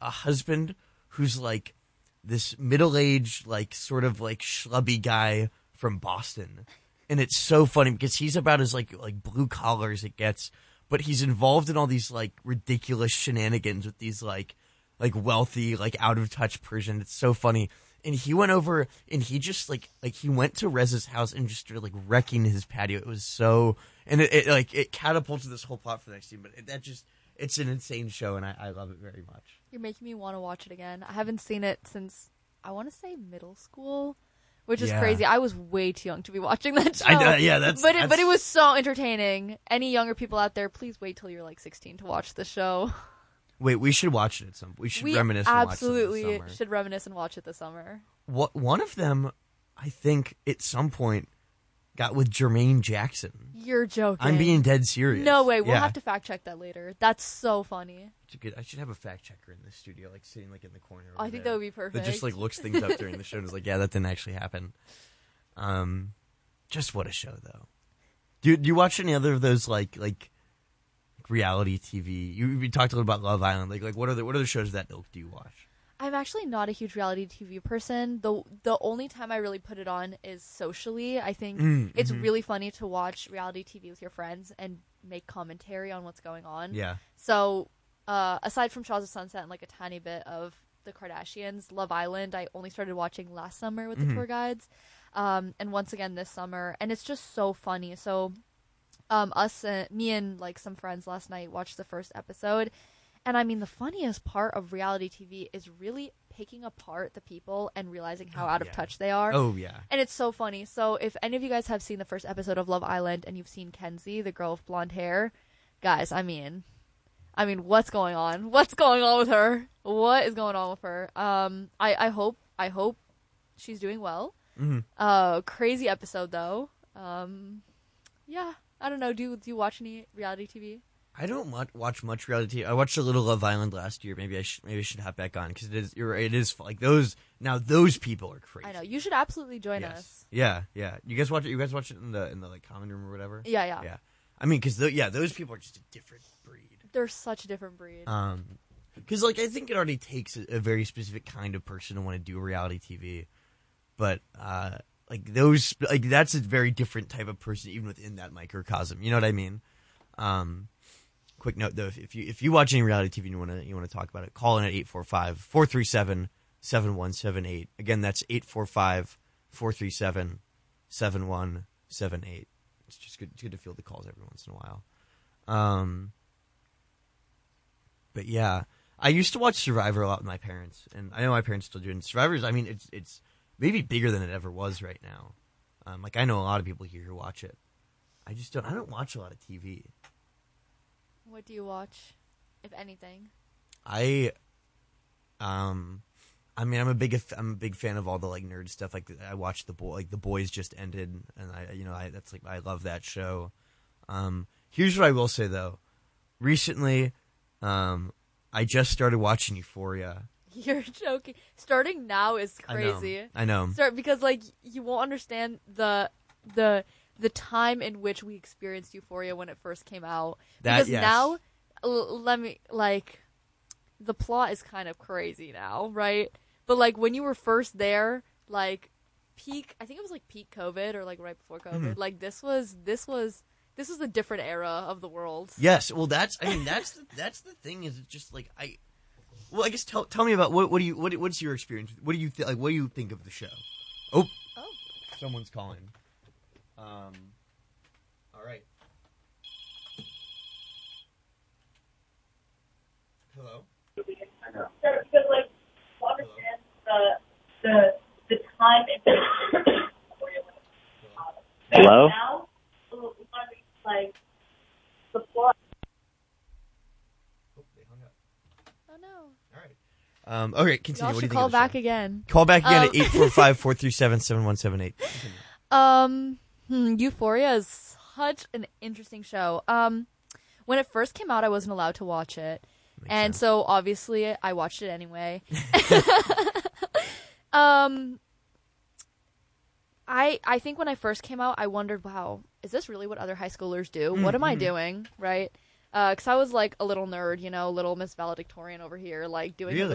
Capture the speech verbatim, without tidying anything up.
a husband who's like this middle-aged, like sort of like schlubby guy from Boston, and it's so funny because he's about as like like blue collar as it gets, but he's involved in all these like ridiculous shenanigans with these like like wealthy like out of touch Persian. It's so funny. And he went over and he just like like he went to Rez's house and just started like wrecking his patio. It was so and it, it like it catapulted this whole plot for the next scene. But it, that just it's an insane show and I, I love it very much. You're making me want to watch it again. I haven't seen it since I want to say middle school, which is Yeah. crazy. I was way too young to be watching that show. I, uh, yeah, that's but that's... it but it was so entertaining. Any younger people out there, please wait till you're like sixteen to watch the show. Wait, we should watch it at some. We should we reminisce. And absolutely watch it this summer. should reminisce and watch it this summer. What one of them, I think, at some point, got with Jermaine Jackson. You're joking. I'm being dead serious. No way. We'll yeah. have to fact check that later. That's so funny. It's a good, I should have a fact checker in the studio, like sitting like in the corner. Oh, I think there, that would be perfect. That just like looks things up during the show and is like, yeah, that didn't actually happen. Um, just what a show, though. Do do you watch any other of those like like reality T V? You, we talked a little about Love Island. Like like what other what other shows of that ilk do you watch? I'm actually not a huge reality T V person. The the only time I really put it on is socially. I think Mm, it's mhm. really funny to watch reality T V with your friends and make commentary on what's going on. Yeah. So, uh, aside from Shaw's of Sunset and like a tiny bit of the Kardashians, Love Island, I only started watching last summer with the Mhm. tour guides. Um, and once again this summer. And it's just so funny. So, um, us, uh, me and like some friends last night watched the first episode. And I mean, the funniest part of reality T V is really picking apart the people and realizing how Oh, out of yeah. touch they are. Oh yeah. And it's so funny. So if any of you guys have seen the first episode of Love Island and you've seen Kenzie, the girl with blonde hair, guys, I mean, I mean, what's going on? What's going on with her? What is going on with her? Um, I, I hope, I hope she's doing well. Mm-hmm. Uh, crazy episode though. Um, yeah, I don't know. Do you, do you watch any reality T V? I don't much, watch much reality T V. I watched a little Love Island last year. Maybe I should maybe I should hop back on because it is you're right, it is like those now those people are crazy. I know. You should absolutely join Yes. us. Yeah, yeah. You guys watch it? You guys watch it in the in the like common room or whatever? Yeah, yeah. Yeah. I mean, because yeah, those people are just a different breed. They're such a different breed. Um, because like I think it already takes a, a very specific kind of person to want to do reality T V, but uh, like those like that's a very different type of person even within that microcosm. You know what I mean? Um. Quick note though, if, if you if you watch any reality T V and you want to you want to talk about it, call in at eight four five, four three seven, seven one seven eight. Again, that's eight four five, four three seven, seven one seven eight. It's just good, it's good to field the calls every once in a while. Um, but yeah, I used to watch Survivor a lot with my parents, and I know my parents still do. And Survivor's, I mean, it's it's maybe bigger than it ever was right now. Um, like I know a lot of people here who watch it. I just don't. I don't watch a lot of T V. What do you watch, if anything? I, um, I mean, I'm a big, I'm a big fan of all the like nerd stuff. Like I watched the boy, like The Boys just ended, and I, you know, I that's like I love that show. Um, here's what I will say though, recently, um, I just started watching Euphoria. You're joking. Starting now is crazy. I know. I know. Start because like you won't understand the the. the time in which we experienced Euphoria when it first came out. That, because yes. now, l- let me, like, the plot is kind of crazy now, right? But, like, when you were first there, like, peak, I think it was, like, peak COVID or, like, right before COVID. Mm-hmm. Like, this was, this was, this was a different era of the world. Yes, well, that's, I mean, that's the, that's the thing is it's just, like, I, well, I guess tell tell me about, what what do you, what what's your experience? What do you, th- like, what do you think of the show? Oh. Oh. Someone's calling. Um, all right. Hello? I know. Because, like, to understand the, the, the time in Hello? now, like, the plot. Oh, they hung up. Oh, no. All right. Um, okay, continue. Y'all What do you should think call of the back show? again. Call back again Um, at eight four five, four three seven, seven one seven eight. Um, hmm, Euphoria is such an interesting show. Um, when it first came out, I wasn't allowed to watch it. Makes and sense. so obviously I watched it anyway. um, I I think when I first came out, I wondered, wow, is this really what other high schoolers do? What am I Mm-hmm. doing? Right? Uh, 'cause I was like a little nerd, you know, little Miss Valedictorian over here, like doing Really?